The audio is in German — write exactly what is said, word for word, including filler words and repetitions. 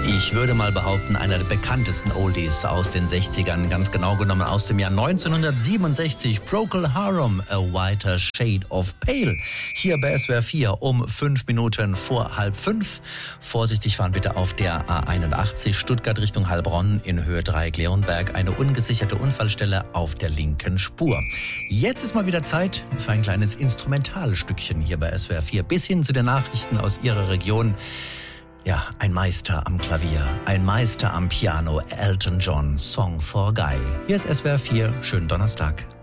Ich würde mal behaupten, einer der bekanntesten Oldies aus den sechzigern, ganz genau genommen aus dem Jahr neunzehnhundertsiebenundsechzig, Procol Harum, A Whiter Shade of Pale. Hier bei S W R vier um fünf Minuten vor halb fünf. Vorsichtig fahren bitte auf der A einundachtzig, Stuttgart Richtung Heilbronn in Höhe drei Leonberg. Eine ungesicherte Unfallstelle auf der linken Spur. Jetzt ist mal wieder Zeit für ein kleines Instrumentalstückchen hier bei S W R vier. Bis hin zu den Nachrichten aus Ihrer Region. Ja, ein Meister am Klavier, ein Meister am Piano, Elton John, Song for Guy. Hier ist S W R vier, schönen Donnerstag.